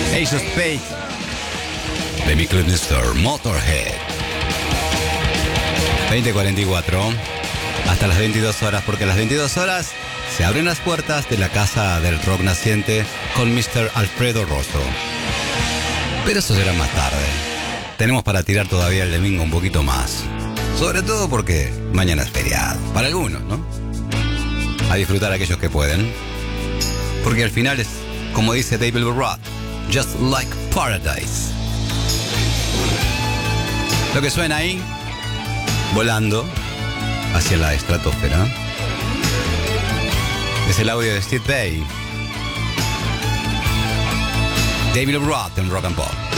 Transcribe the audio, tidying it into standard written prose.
Ace of Spades de Michael Mr. Motorhead. 20:44 hasta las 22 horas, porque a las 22 horas se abren las puertas de la Casa del Rock Naciente con Mr. Alfredo Rosso. Pero eso será más tarde. Tenemos para tirar todavía el domingo un poquito más. Sobre todo porque mañana es feriado. Para algunos, ¿no? A disfrutar aquellos que pueden. Porque al final es, como dice David Lee Roth, just like paradise. Lo que suena ahí, volando hacia la estratosfera, es el audio de Steve Vai. David Lee Roth en Rock and Pop.